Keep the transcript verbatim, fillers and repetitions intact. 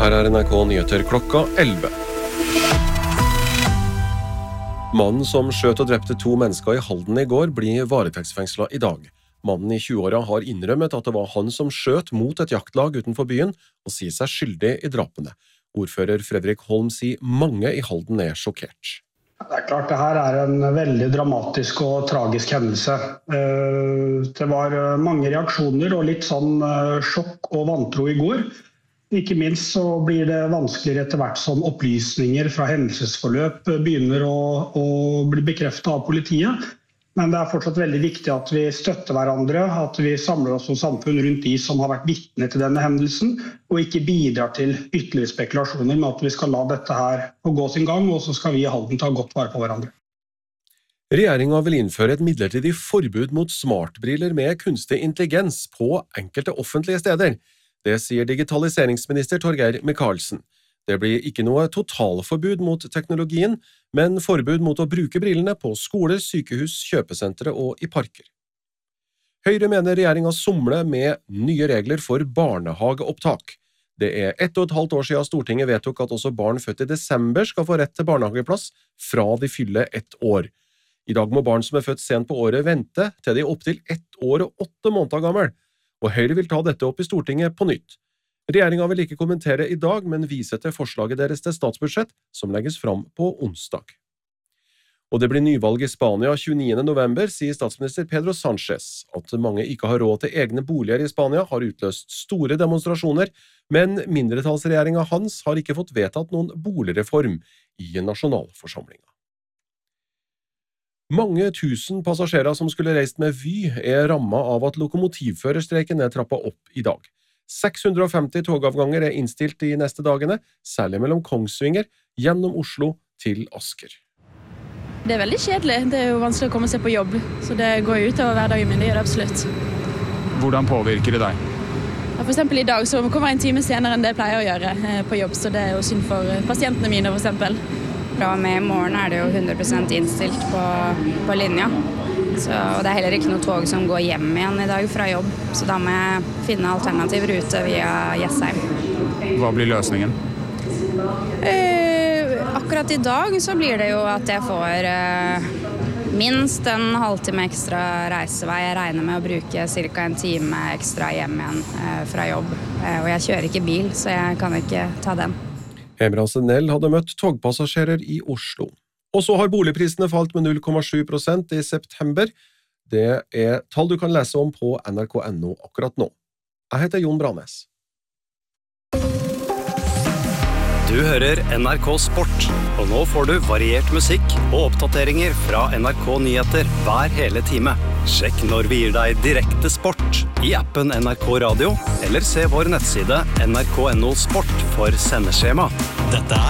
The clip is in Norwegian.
Her er N R K Nyheter klokka elleve. Mannen som skjøt og drepte to mennesker i Halden i går blir varetektsfengslet i dag. Mannen i tjue-åra har innrømmet at det var han som skjøt mot et jaktlag utenfor byen og sier seg skyldig i drapene. Ordfører Fredrik Holm sier mange i Halden er sjokkert. Det er klart, det her er en veldig dramatisk og tragisk hendelse. Det var mange reaksjoner og litt sånn sjokk og vantro i går. Ikke minst så blir det vanskeligere etter hvert som opplysninger fra hendelsesforløp begynner å, å bli bekreftet av politiet. Men det er fortsatt veldig viktig at vi støtter hverandre, at vi samler oss som samfunn rundt de som har vært vitne til denne hendelsen, og ikke bidrar til ytterligere spekulasjoner med at vi skal la dette her få gå sin gang, og så skal vi i Halden ta godt vare på hverandre. Regjeringen vil innføre et midlertidig forbud mot smartbriller med kunstig intelligens på enkelte offentlige steder. Det sier digitaliseringsminister Torgeir Micaelsen. Det blir ikke noe totalforbud mot teknologien, men forbud mot å bruke brillene på skoler, sykehus, kjøpesentre og i parker. Høyre mener regjeringen somler med nye regler for barnehageopptak. Det er ett og et halvt år siden Stortinget vedtok at også barn født i desember skal få rett til barnehageplass fra de fyller ett år. I dag må barn som er født sent på året vente til de er opp til ett år og åtte måneder gammel, og Høyre vil ta dette opp i Stortinget på nytt. Regjeringen vil ikke kommentere i dag, men vise til forslaget deres til statsbudsjett, som legges fram på onsdag. Og det blir nyvalg i Spania tjueniende november, sier statsminister Pedro Sánchez. At mange ikke har råd til egne boliger i Spania har utløst store demonstrasjoner, men mindretallsregjeringen hans har ikke fått vedtatt noen boligreform i nasjonalforsamlingen. Mange tusen passasjerer som skulle reist med Vy er rammet av at lokomotivførerstreiken er trappet opp i dag. seks hundre og femti togavganger er innstilt de neste dagene, særlig mellom Kongsvinger, gjennom Oslo til Asker. Det er veldig kjedelig. Det er jo vanskelig å komme seg på jobb, så det går ut over hverdagen min, det gjør det absolutt. Hvordan påvirker det deg? Ja, for eksempel i dag så kommer jeg en time senere enn det jeg pleier å gjøre på jobb, så det er jo synd for pasientene mine for eksempel. Fra og med i morgen er det jo hundre prosent innstilt på, på linja. Så, og det er heller ikke noe tog som går hjem igjen i dag fra jobb, så da må jeg finne alternativ rute via Jessheim. Hva blir løsningen? Eh, akkurat i dag så blir det jo at jeg får eh, minst en halvtime ekstra reisevei. Jeg regner med å bruke cirka en time ekstra hjem igjen eh, fra jobb, eh, og jeg kjører ikke bil, så jeg kan ikke ta den. Emra Senell hadde møtt togpassasjerer i Oslo. Og så har boligprisene falt med null komma sju prosent i september. Det er tall du kan lese om på N R K punktum N O akkurat nå. Jeg heter Jon Branes. Du hører N R K Sport, og nå får du variert musikk og oppdateringer fra N R K Nyheter hver hele time. Sjekk når vi gir deg direkte sport i appen N R K Radio, eller se vår nettside N R K punktum N O Sport for sendeskjema. Dette er